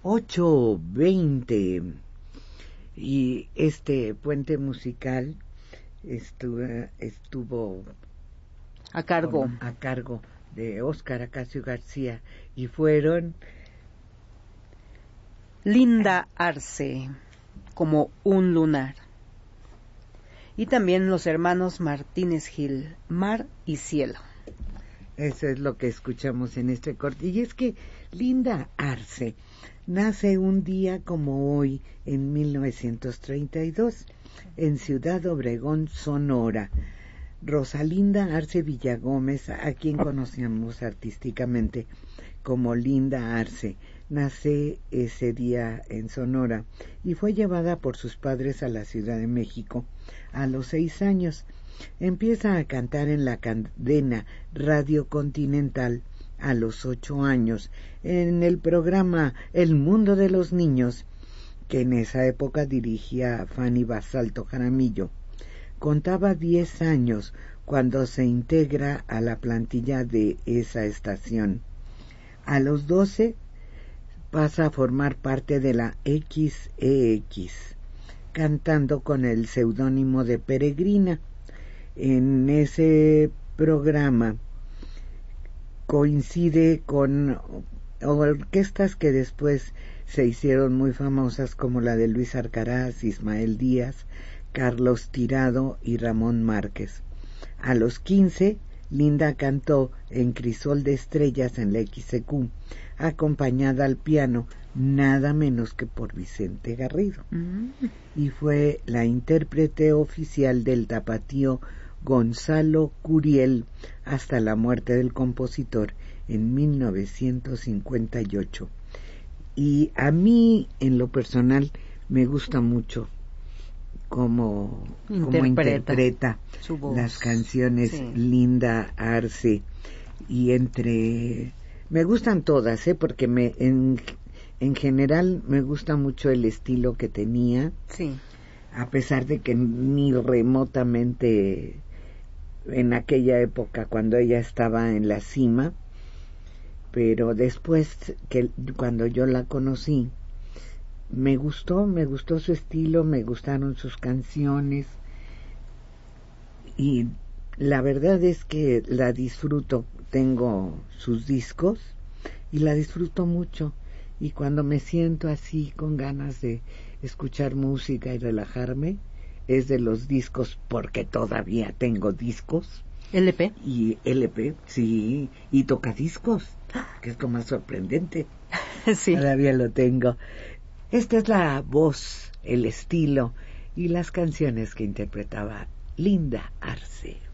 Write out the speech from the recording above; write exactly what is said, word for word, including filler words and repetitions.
ocho veinte. Y este puente musical estuvo, estuvo a cargo con, a cargo de Óscar Acacio García y fueron Linda Arce, como un lunar, y también los hermanos Martínez Gil, Mar y Cielo. Eso es lo que escuchamos en este corte. Y es que Linda Arce nace un día como hoy, en mil novecientos treinta y dos, en Ciudad Obregón, Sonora. Rosalinda Arce Villagómez, a quien conocíamos artísticamente como Linda Arce, nace ese día en Sonora y fue llevada por sus padres a la Ciudad de México a los seis años. Empieza a cantar en la cadena Radio Continental a los ocho años en el programa El Mundo de los Niños, que en esa época dirigía Fanny Basalto Jaramillo. Contaba diez años cuando se integra a la plantilla de esa estación. A los doce pasa a formar parte de la X E X, cantando con el seudónimo de Peregrina. En ese programa coincide con orquestas que después se hicieron muy famosas, como la de Luis Arcaraz, Ismael Díaz, Carlos Tirado y Ramón Márquez. A los quince, Linda cantó en Crisol de Estrellas en la X C Q, acompañada al piano nada menos que por Vicente Garrido, mm. y fue la intérprete oficial del tapatío Gonzalo Curiel hasta la muerte del compositor en mil novecientos cincuenta y ocho. Y a mí, en lo personal, me gusta mucho cómo interpreta, interpreta las canciones, sí. Linda Arce, y entre me gustan todas, ¿eh? Porque me en, en general me gusta mucho el estilo que tenía, sí. A pesar de que ni remotamente en aquella época cuando ella estaba en la cima, pero después que cuando yo la conocí me gustó, me gustó su estilo, me gustaron sus canciones y la verdad es que la disfruto. Tengo sus discos y la disfruto mucho, y cuando me siento así con ganas de escuchar música y relajarme, es de los discos, porque todavía tengo discos. ¿L P? Y L P, sí, y tocadiscos, que es lo más sorprendente. Sí. Todavía lo tengo. Esta es la voz, el estilo y las canciones que interpretaba Linda Arce.